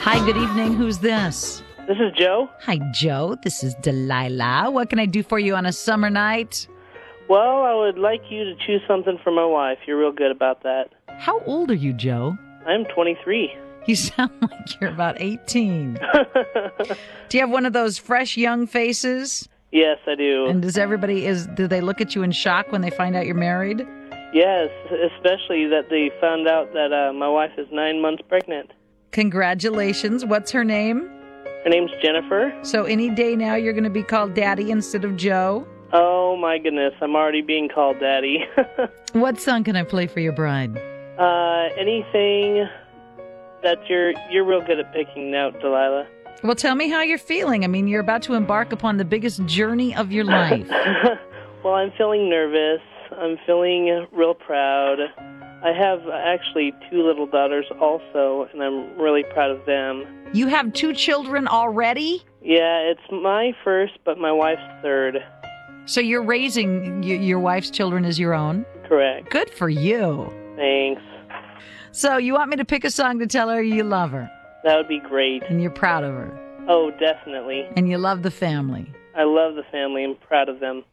Hi, good evening. Who's this? This is Joe. Hi, Joe. This is Delilah. What can I do for you on a summer night? Well, I would like you to choose something for my wife. You're real good about that. How old are you, Joe? I'm 23. You sound like you're about 18. Do you have one of those fresh young faces? Yes, I do. And do they look at you in shock when they find out you're married? Yes, especially that they found out that my wife is 9 months pregnant. Congratulations. What's her name? Her name's Jennifer. So any day now you're going to be called Daddy instead of Joe? Oh, my goodness. I'm already being called Daddy. What song can I play for your bride? Anything that you're real good at picking out, Delilah. Well, tell me how you're feeling. I mean, you're about to embark upon the biggest journey of your life. Well, I'm feeling nervous. I'm feeling real proud. I have actually 2 little daughters also, and I'm really proud of them. You have 2 children already? Yeah, it's my first, but my wife's third. So you're raising your wife's children as your own? Correct. Good for you. Thanks. So you want me to pick a song to tell her you love her? That would be great. And you're proud of her? Oh, definitely. And you love the family? I love the family. I'm proud of them.